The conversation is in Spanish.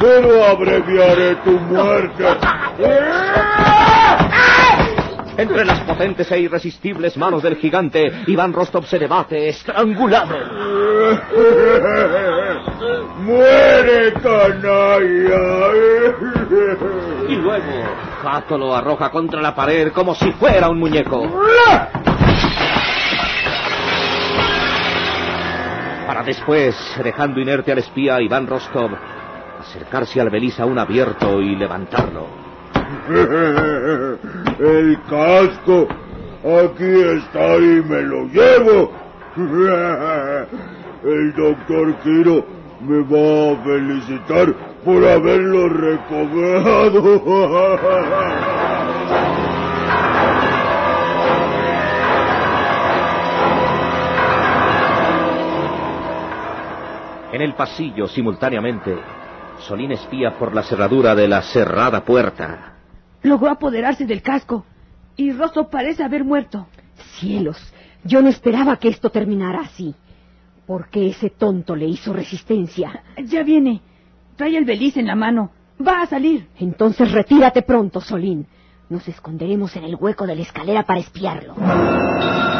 pero abreviaré tu muerte. Entre las potentes e irresistibles manos del gigante, Iván Rostov se debate, estrangulado. ¡Muere, canalla! Y luego, Jato lo arroja contra la pared como si fuera un muñeco. Para después, dejando inerte al espía Iván Rostov, acercarse al Belis aún abierto y levantarlo. El casco, aquí está y me lo llevo. El doctor Quiro me va a felicitar por haberlo recobrado. En el pasillo, simultáneamente, Solín espía por la cerradura de la cerrada puerta. Logró apoderarse del casco y Rostov parece haber muerto. Cielos, yo no esperaba que esto terminara así. ¿Por qué ese tonto le hizo resistencia? Ya viene. Trae el Belis en la mano. Va a salir. Entonces retírate pronto, Solín. Nos esconderemos en el hueco de la escalera para espiarlo.